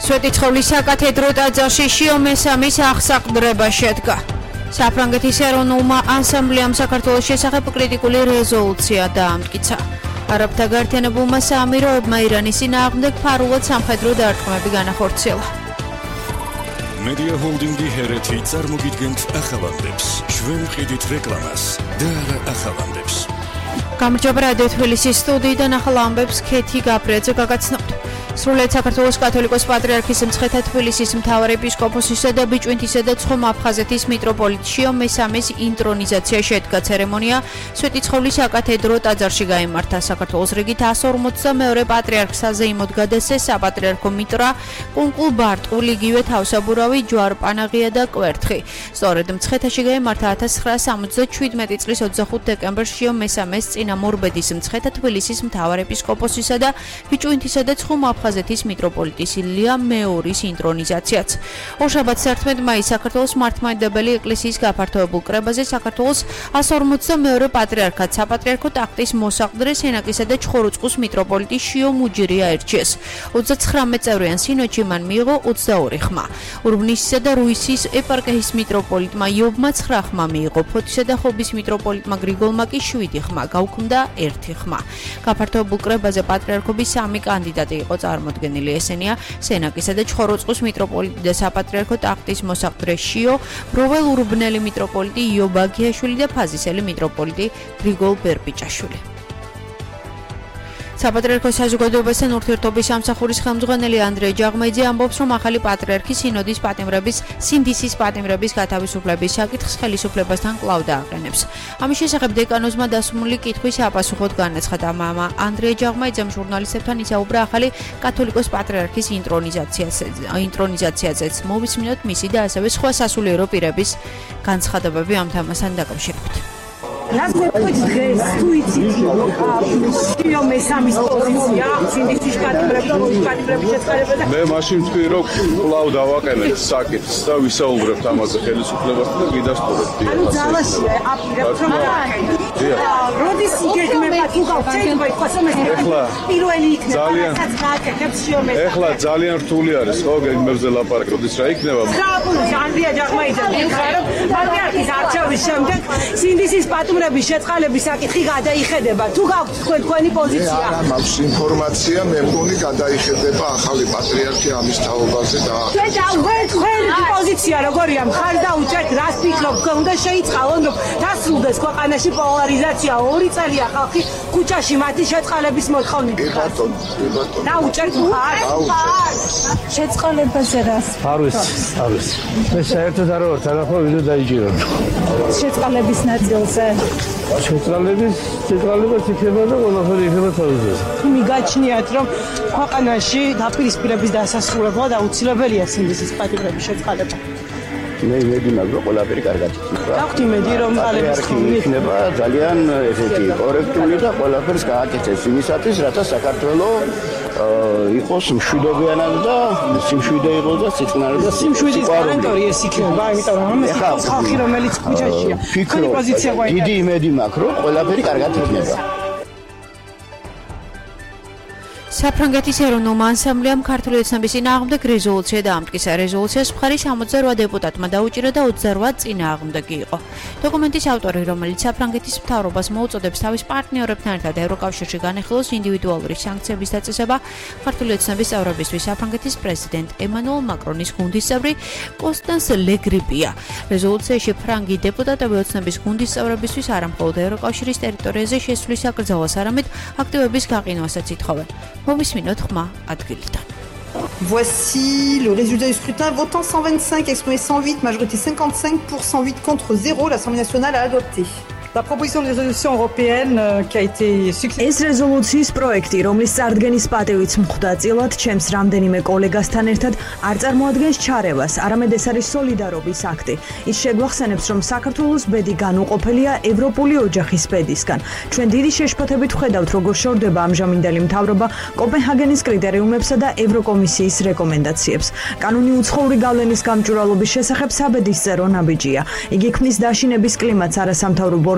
სვეტიცხოვლის საკათედრო ტაძარში შიო მესამის აღსაყდრება შედგა. საფრანგეთის ეროვნულმა ანსამბლემ საქართველოს შესახებ კრიტიკული რეზოლუცია დაამტკიცა. არაბთა გაერთიანებულმა საამიროებმა ირანის წინააღმდეგ ფარულად სამხედრო დარტყმები განახორციელა. Media Holding-ი ჰერეთი წარმოგიდგენთ ახალამდებს. ჩვენ ვყიდით რეკლამას და არა ახალამდებს. გამარჯობა რადიო თბილისის სტუდიიდან ახალ ამბებს ქეთი გაბრიაძე გაგაცნობთ. სრულიად საქართველოს კათოლიკოს პატრიარქის მცხეთა თბილისის მთავარი ეპისკოპოსისა და ბიჭვინთისა და ცხომ-აფხაზეთის მიტროპოლიტ შიო მესამის ინტრონიზაცია შედგა. ცერემონია სვეტიცხოვლის საკათედრო ტაძარში გაიმართა. საქართველოს რიგით 142 პატრიარქს საზეიმოდ გადასცეს საპატრიარქო მიტრა კუნკულ ბარტყული, იგივე თავსაბურავი, ჯვარ-პანაღია და კვერთხი. სწორედ მცხეთაში გაიმართა 1977 წლის 25 დეკემბერს შიო მესამეს წინამორბედის მცხეთა თბილისის მთავარ ეპისკოპოსისა და ბიჭვინთისა და ცხომ-აფხაზეთის მიტროპოლიტის ილია მეორის ინტრონიზაციაც. ორშაბათს 11 მაისს საქართველოს მართლმადიდებელი ეკლესიის გაფართოებულ კრებაზე საქართველოს 142 პატრიარქად საპატრიარქო ტახტის მოსაყდრე სენაკისა და ჩხოროწყუს მიტროპოლიტი შიო მუჯირია ერჩიეს. 39 წევრიან სინოდში მან მიიღო 22 ხმა. ურბნისისა და რუისის ეპარქიის მიტროპოლიტმა იობმა 9 ხმა მიიღო. ფოთისა და ხობის მიტროპოლიტმა გრიგოლმა კი 7 ხმა, გაუქმდა 1 ხმა. გაფართოებულ კრებაზე პატრიარქობის 3 კანდიდატი იყო წარმოდგენილი. ესენია სენაკისა და ჩხოროწყუს მიტროპოლიტი და საპატრიარქო ტახტის მოსაყდრე შიო, ბროველ ურბნელი მიტროპოლიტი იობ აგიაშვილი და ფაზისელი მიტროპოლიტი გრიგოლ ბერპიჭაშვილი. საპატრიარქოს საზოგადოებასთან ურთიერთობის სამსახურის ხელმძღვანელი ანდრე ჯაღმეძე ამბობს, რომ ახალი პატრიარქი სინოდის პატიმრების, სინდისის პატიმრების გათავისუფლების საკითხს ხელისუფლებასთან კვლავ დააყენებს. ამის შესახებ დეკანოზმა დასმული კითხვის აპასუხოდ განაცხადა. მამა ანდრე ჯაღმეძემ ჟურნალისტებთან ისაუბრა ახალი კათოლიკოს პატრიარქის ინტრონიზაციაზეც. მოვისმინოთ მისი და ასევე სხვა სასულიერო პირების განცხადებები ამ თემასთან დაკავშირებით. რაზე თქვით დღეს თუ იცით შიო მესამის პოზიცია სინდისის პატიმრების შეწყარებაზე? მე მაშინ ვთქვი, რომ კვლავ დავაყენეთ საკითხს და ვისაუბრებთ ამაზე ხელისუფლებასთან და ვიდასტურებთ. ანუ ძალაშია აპირებთ რომ დააყენოთ. როდის იგეგმება თუ გავჩერდება იყოს რომ ეს პირველი იქნება რასაც გააკეთებს შიო მესამი? ეხლა ძალიან რთული არის ხო გეგმებზე ლაპარაკი, როდის რა იქნება? ანდრია ჯაღმეძე მიხარებ პატრიარქის არჩევის შემდეგ სინდისის პატიმრების შეწყალების საკითხი გადაიხედება. თუ გაქვთ თქვენი პოზიცია? არა, მაქვს ინფორმაცია, მე მგონი გადაიხედება ახალი პატრიარქი ამის თაობაზე და თქვენი პოზიცია როგორია? მხარ დაუჭერთ, რას ფიქრობთ? უნდა შეიწყალონ, რომ დასრულდეს ქვეყანაში პოლარიზაცია, 2 წელია ხალხი ქუჩაში მათი შეწყალების მოთხოვნით. ბატონო. დაუჭერთ მხარ? შეწყალებაზე რას? არის. მე საერთოდ არ ვარ თანახმოვიდო დაიჭირო. შეწყალების ნაწილზე შეწყალებას იქნება და ყველაფერი იქნება თავზე. მიგაჩნიათ, რომ ქვეყანაში დაპირისპირების დასასრულებლად აუცილებელია სინდისის პატიმრების შეწყალება. მე იმედი მაქვს, რომ ყველაფერი კარგად იქნება. გაქვთ იმედი, რომ პატრიარქი იქნება ძალიან ესეთი კორექტული და ყველაფერს გააკეთებს იმისათვის, რათა საქართველოს იყოს მშვიდობიანად და სიმშვიდე იყოს და სიწყნარი და სიმშვიდის გარანტი ეს იქნება, იმიტომ რომ ეს ხალხი რომელიც ქუჩაშია. ფიქრო, დიდი იმედი მაქვს, რომ ყველაფერი კარგად იქნება. საფრანგეთის ეროვნულმა ანსამბლემ ქართული ოცნების წინააღმდეგ რეზოლუცია დაამტკიცა. რეზოლუციას მხარი 68 დეპუტატმა დაუჭირა და 28 წინააღმდეგი იყო. დოკუმენტის ავტორი, რომელიც საფრანგეთის მთავრობას მოუწოდებს თავის პარტნიორებთან ერთად ევროკავშირში განეხილოს ინდივიდუალური სანქციების დაწესება, ქართული ოცნების წევრებისთვის საფრანგეთის პრეზიდენტ ემანუელ მაკრონის გუნდის წევრი კონსტანს ლეგრიპია. რეზოლუციაში ფრანგი დეპუტატები ოცნების გუნდის წევრებისთვის არა მხოლოდ ევროკავშირის ტერიტორიაზე შესვლის აკრძალვას, არამედ აქტივების გაყინვასაც ითხოვენ. Mowისმინოთ ხმა ადგილიდან. Voici le résultat du scrutin. Votant 125, exprimé 108, majorité 55 pour 108 contre 0. L'Assemblée nationale a adopté. La proposition de résolution européenne qui a été succès. ეს რეზოლუციის პროექტი, რომლის წარდგენის პატივიც მხვდა წილად, ჩემს რამდენიმე კოლეგასთან ერთად არ წარმოადგენს ჩარევას, არამედ ეს არის სოლიდარობის აქტი. ის შეგვახსენებს, რომ საქართველოს ბედი განუყოფელია ევროპული ოჯახის ბედისგან. ჩვენ დიდი შეშფოთებით ვხედავთ, როგორ შორდება ამჟამინდელი მთავრობა კოპენჰაგენის კრიტერიუმებსა და ევროკომისიის რეკომენდაციებს. კანონი უცხოური გავლენის გამჭვირვალობის შესახებ საბედის წერო ნაბიჯია. იგი ქმნის დაშინების კლიმატს არასამთავრობო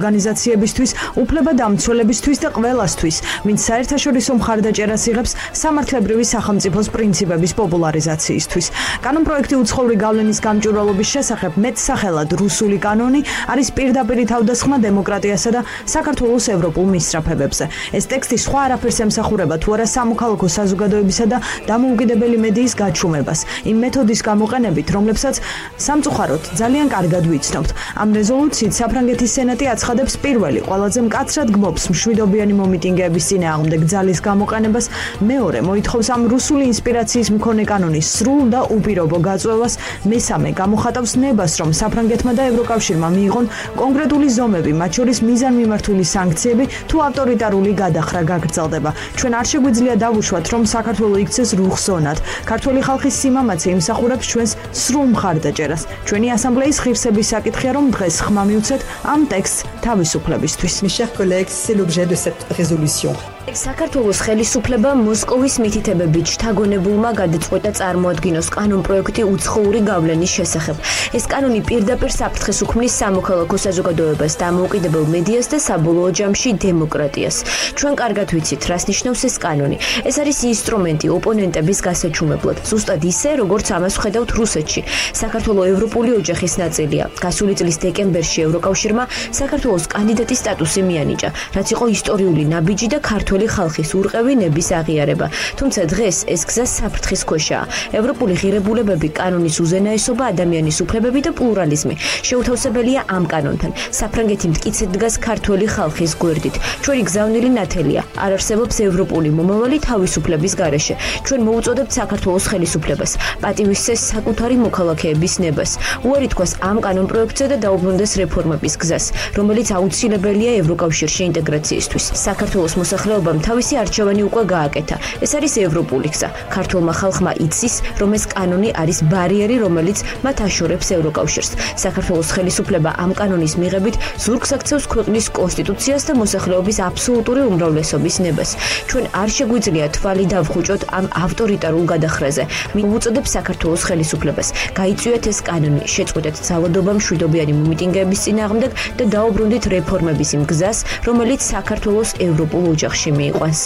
ორგანიზაციებისთვის, უფლებადამცველებისთვის და ყველასთვის, ვინც საერთაშორისო მხარდაჭერას იღებს სამართლებრივი სახელმწიფოს პრინციპების პოპულარიზაციისთვის. კანონპროექტი უცხოური გავლენის გამჭვირვალობის შესახებ მეტსახელად რუსული კანონი არის პირდაპირი თავდასხმა დემოკრატიასა და საქართველოს ევროპულ მისწრაფებებზე. ეს ტექსტი სხვა არაფერს ემსახურება თუ არა სამოქალაქო საზოგადოებისა და დამოუკიდებელი მედიის გაჩუმებას, იმ მეთოდის გამოყენებით, რომლებსაც სამწუხაროდ ძალიან კარგად ვიცნობთ. ამ რეზოლუციით საფრანგეთის სენატი აცხადებს პირველი, ყველაზე მკაცრად გმობს მშვიდობიანი მომიტინგეების წინააღმდეგ ძალის გამოყენებას, მეორე მოითხოვს ამ რუსული ინსპირაციის მქონე კანონის სრულ და უპირობო გაწვევას, მესამე გამოხატავს ნებას, რომ საფრანგეთმა და ევროკავშირმა მიიღონ კონკრეტული ზომები, მათ შორის მიზანმიმართული სანქციები თუ ავტორიტარული გადახრა გაგრძელდება. ჩვენ არ შეგვიძლია დავუშვათ, რომ საქართველო იქცეს რუხ ზონად. ქართველი ხალხის სიმამაცე იმსახურებს ჩვენს სრულ მხარდაჭერას. ჩვენი ასამბლეის ღირსების საკითხია, რომ დღეს ხმა მივცეთ ამ ტექსტს თავისუფლებისთვის. Mes chers collègues, c'est l'objet de cette résolution. საქართველოს ხელისუფლება მოსკოვის მითითებებით შთაგონებულმა გადაწყვეტა წარმოადგინოს კანონპროექტი უცხოური გავლენის შესახებ. ეს კანონი პირდაპირ საფრთხეს უქმნის სამოქალაქო საზოგადოებას, დამოუკიდებელ მედიას და საბოლოო ჯამში დემოკრატიას. ჩვენ კარგად ვიცით, რას ნიშნავს ეს კანონი. ეს არის ინსტრუმენტი ოპონენტების გასაჩუმებლად, ზუსტად ისე, როგორც ამას ვხედავთ რუსეთში. საქართველოს ევროპული ოჯახის ნაწილია. გასული წლის დეკემბერში ევროკავშირმა საქართველოს კანდიდატის სტატუსი მიანიჭა, რაც იყო ისტორიული ნაბიჯი და ქართული ხალხის ურყევი ნების აღიარება. თუმცა დღეს ეს გზა საფრთხის ქვეშაა. ევროპული ღირებულებები, კანონის უზენაესობა, ადამიანის უფლებები და პლურალიზმი შეუთავსებელია ამ კანონთან. საფრანგეთი მტკიცედ დგას ქართველი ხალხის გვერდით. ჩვენი გზავნილი ნათელია. არ არსებობს ევროპული მომავალი თავისუფლების გარეშე. ჩვენ მოუწოდებთ საქართველოს ხელისუფლებას, პატივისცეს საკუთარი მოქალაქეების ნებას. უარი თქვას ამ კანონპროექტზე და დაუბრუნდეს რეფორმების გზას, რომელიც აუცილებელია ევროკავშირში ინტეგრაციისთვის. საქართველოს მოსახლეობა თავისი არჩევანი უკვე გააკეთა. ეს არის ევროპული გზა. ქართულმა ხალხმა იცის, რომ ეს კანონი არის ბარიერი, რომელიც მათ აშორებს ევროკავშირს. საქართველოს ხელისუფლება ამ კანონის მიღებით ზურგს აქცევს ქვეყნის კონსტიტუციას და მოსახლეობის აბსოლუტური უმრავლესობის ნებას. ჩვენ არ შეგვიძლია თვალი დავხუჭოთ ამ ავტორიტარულ გადახრაზე. მივუწოდებ საქართველოს ხელისუფლებას, გაიწვიეთ ეს კანონი, შეწყვეტეთ ძალადობა მშვიდობიანი მომიტინგეების წინააღმდეგ და დაუბრუნდით რეფორმების იმ გზას, რომელიც საქართველოს ევროპულ ოჯახში მიიყვანს.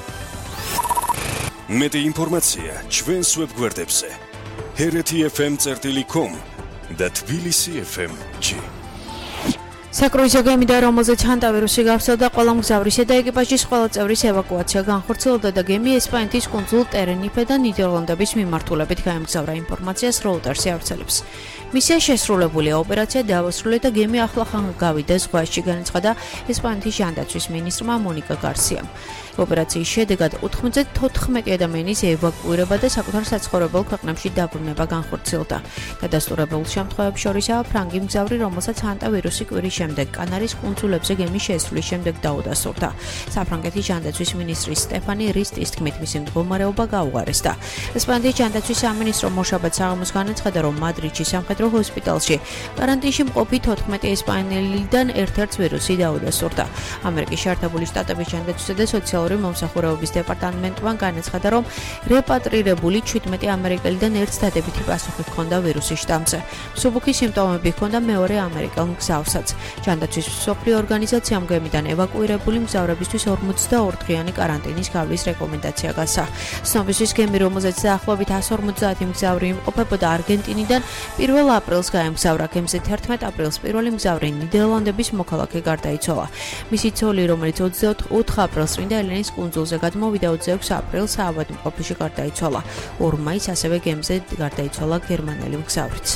მეტი ინფორმაცია ჩვენს ვებგვერდებზე hereti.fm.com და tbilisi.fm.g. საკრუიზო გემიდან, რომელზეც ჰანტავირუსი გავრცელდა, ყველა მგზავრისა და ეკიპაჟის ყველა წევრის ევაკუაცია განხორციელდა და გემი ესპანეთის კუნძულ ტერენიფე და ნიდერლანდების მიმართულებით გაემგზავრა. ინფორმაციას Reuters ავრცელებს. მისია შესრულებულია, ოპერაცია დაასრულა და გემი ახლახან გავიდა ზღვაში, განაცხადა ესპანეთის ჟანდაცვის მინისტრმა მონიკა გარსიამ. ოპერაციის შედეგად 94 ადამიანის ევაკუირება და საკუთარ საცხოვრებელ ქვეყნებში დაბრუნება განხორციელდა. გადასტურებულ შემთხვევებს შორისაა ფრანგი მგზავრი, რომელსაც ჰანტავირუსი კვირის შემდეგ კანარის კუნძულებზე გემის შესრულის შემდეგ დაუდასტურდა. საფრანგეთის ჟანდაცვის მინისტრის სტეფანი რისტის თქმით, მისი მდგომარეობა გაუარესდა. ესპანეთის ჟანდაცვის სამინისტრო მოშაბათ საღამოს განაცხადა, რომ მადრიდში სამხედრო ჰოსპიტალში კარანტინში მყოფი 14 ესპანელიდან ერთ-ერთ ვირუსი დაუდასტურდა. ამერიკის შეერთებული შტატების ჟანდაცვისა და სოციალური მომსახურებების დეპარტამენტმა განაცხადა, რომ რეპატრირებული 17 ამერიკელიდან ერთ დადებითი პასუხი ჰქონდა ვირუსის შტამზე. მსუბუქი სიმპტომები ჰქონდა მეორე ამერიკელ მგზავრსაც. ჟანდაცვის მსოფლიო ორგანიზაციამ გემიდან ევაკუირებული მგზავრებისთვის 42 დღიანი კარანტინის გავლის რეკომენდაცია გასცა. ცნობისთვის გემი, რომელზეც დაახლოებით 150 მგზავრი იმყოფებოდა არგენტინიდან, 1 აპრილს გაემგზავრა. გემზე 11 აპრილს პირველი მგზავრი ნიდერლანდების მოქალაქე გარდაიცვალა. მისი ცოლი, რომელიც 24 აპრილს წმინდა ელენის კუნძულზე გადმოვიდა, 26 აპრილს ავადმყოფში გარდაიცვალა. 2 მაისს ასევე გემზე გარდაიცვალა გერმანელი მგზავრიც.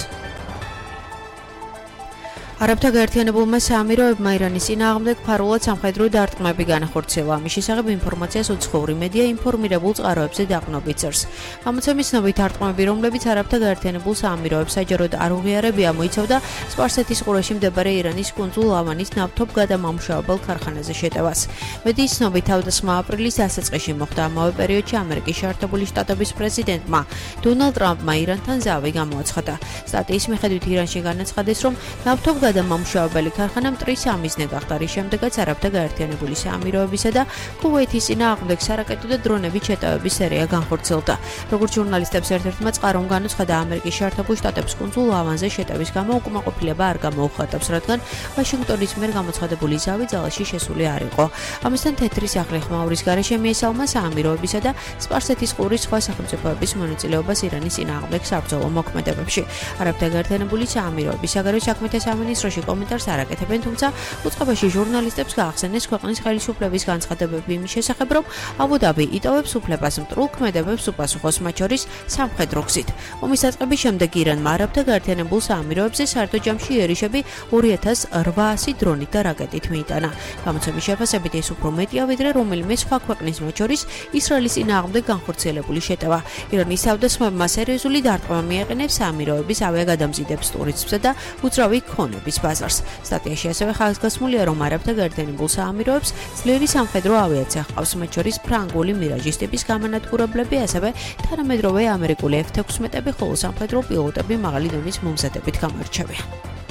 არაბთა გაერთიანებულმა საამიროებმა ირანის წინააღმდეგ ფარულად სამხედრო დარტყმები განახორციელა. ამის შესახებ ინფორმაციას უცხოური მედია ინფორმირებულ წყაროებზე დაყრდნობით წერს. გამოცემის ცნობით დარტყმები, რომლებიც არაბთა გაერთიანებულ საამიროებს საჯაროდ არ უღიარებია, მოიცავდა სპარსეთის ყურეში მდებარე ირანის კუნძულ ლავანის ნავთობ გადამამუშავებელ ქარხანაზე შეტევას. მედიის ცნობით თავდასხმა აპრილის დასაწყისში მოხდა. ამავე პერიოდში ამერიკის შეერთებული შტატების პრეზიდენტმა დონალდ ტრამპმა ირანთან ზავი გამოაცხადა. სტატიის მიხედვით ირანში განაცხადეს, რომ ნავთობ გადამამუშავებელი ქარხანა მტრის ამიზნე გახდა, რის შემდეგაც არაბთა გაერთიანებული საამიროებისა და ქუვეითის წინააღმდეგ სარაკეტო და დრონებით შეტევების სერია განხორციელდა. როგორც ჟურნალისტებს ერთ-ერთმა წყარომ განუცხადა, ამერიკის შეერთებულ შტატებს კუნძულ ლავანზე შეტევის გამო უკმაყოფილება არ გამოუხატავს, რადგან ვაშინგტონის მიერ გამოცხადებული ზავი ძალაში შესული არ იყო. ამასთან თეთრი სახლი ხმაურის გარეშე მიესალმა საამიროებისა და სპარსეთის ყურის სხვა სახელმწიფოების მონაწილეობას ირანის წინააღმდეგ საბრძოლო მოქმედებებში. არაბთა გაერთიანებული საამიროების საგარეო საქმეთა სამინისტროში კომენტარს არ აკეთებენ, თუმცა უწყებაში ჟურნალისტებს გაახსენეს ქვეყნის ხელისუფლების განცხადებები იმის შესახებ, რომ აბუ-დაბი იტოვებს უფლებას მტრულ ქმედებებს უპასუხოს, მათ შორის სამხედრო გზით. ომის დაწყების შემდეგ ირანმა არაბთა გაერთიანებულ საამიროებზე საერთო ჯამში იერიშები 2800 დრონით და რაკეტით მიიტანა. გამოცემის შეფასებით ეს უფრო მეტია, ვიდრე რომელიმე სხვა ქვეყნის, მათ შორის ისრაელის წინააღმდეგ განხორციელებული შეტევა. ირანის თავდასხმებმა სერიოზული დარტყმა მიაყენებს საამიროების ავიაგადამზიდებს, ტურისტებსა და უძრავი ქონების ბაზარს. სტატიაში ასევე ხაზგასმულია, რომ არაბთა გაერთიანებულ საამიროებს ძლიერი სამხედრო ავიაცია ჰყავს, მათ შორის ფრანგული მირაჟის ტიპის გამანადგურებლები, ასევე თანამედროვე ამერიკული F-16-ები, ხოლო სამხედრო პილოტები მაღალი დონის მომზადებით გამოირჩევიან.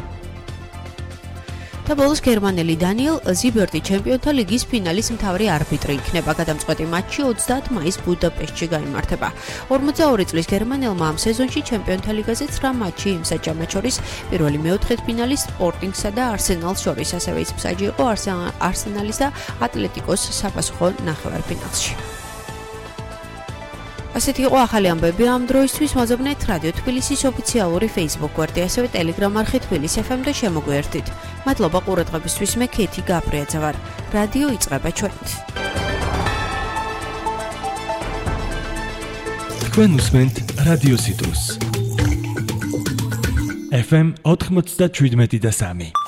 და ბოლოს გერმანელი დანიელ ზიბერტი ჩემპიონთა ლიგის ფინალის მთავარი არბიტრი იქნება. გადამწყვეტი მატჩი 30 მაისს ბუდაპეშტში გაიმართება. 42 წლის გერმანელმა ამ სეზონში ჩემპიონთა ლიგაზე 9 მატჩი იმსაჯა, მათ შორის პირველი მეოთხედფინალის სპორტინგსა და არსენალს შორის, ასევე ის მსაჯი იყო არსენალის და ატლეტიკოს საფასუხო ნახევარფინალში. ასეთი იყო ახალი ამბები ამ დროისთვის. მოძებნეთ რადიო თბილისის ოფიციალური Facebook გვერდი, ასევე Telegram არხი თბილისი FM და შემოგვიერთდით. მადლობა ყურადღებისთვის, მე ქეთი გაბრიაძე ვარ. რადიო იწყება ჩვენით. თქვენ უსმენთ რადიო სიტუს FM 97.3